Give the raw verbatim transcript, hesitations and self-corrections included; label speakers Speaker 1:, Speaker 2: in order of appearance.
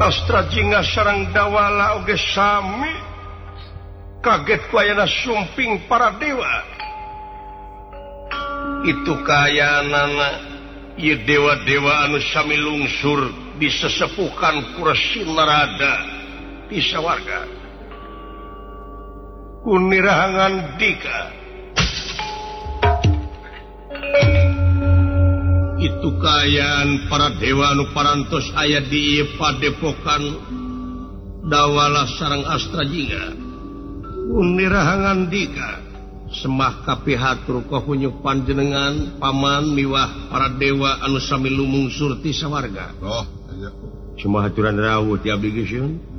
Speaker 1: Astra Jingga sareng Dawala oge sami kaget ku ayana sumping para dewa. Itu kayanana ieu dewa-dewa anu sami lungsur disesepukan Kursi Narada di sawarga. Kunirahangan Dika itu kayaan para dewa anu parantos aya di padepokan Dawala sareng Astra Jingga. Kunirahangan Dika semah kapihatur kahunyuk panjenengan paman miwah para dewa anu sami lumungsur ti sawarga.
Speaker 2: Oh, iya.
Speaker 1: Semah haturan rawuh ti abdi geus.